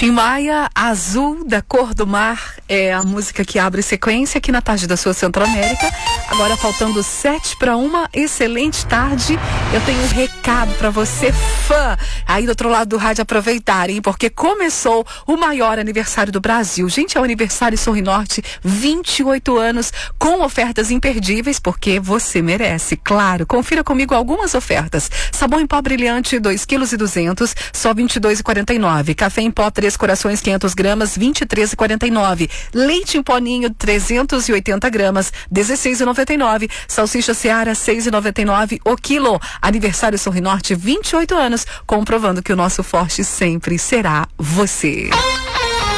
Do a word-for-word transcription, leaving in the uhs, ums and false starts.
Tim Maia, Azul da Cor do Mar, é a música que abre sequência aqui na tarde da sua Centro-América. Agora faltando sete para uma, excelente tarde. Eu tenho um recado para você, fã, aí do outro lado do rádio, aproveitarem, porque começou o maior aniversário do Brasil. Gente, é o aniversário Sorrinorte, vinte e oito anos, com ofertas imperdíveis, porque você merece, claro. Confira comigo algumas ofertas. Sabão em pó brilhante, dois quilos e duzentos, só vinte e dois reais e quarenta e nove centavos. Café em pó, três corações, quinhentas gramas, vinte e três reais e quarenta e nove centavos. Leite em pó Ninho, trezentas e oitenta gramas, dezesseis reais e noventa e nove centavos. Salsicha Seara, seis reais e noventa e nove centavos o quilo. Aniversário Sorrinorte, vinte e oito anos, comprovando que o nosso forte sempre será você.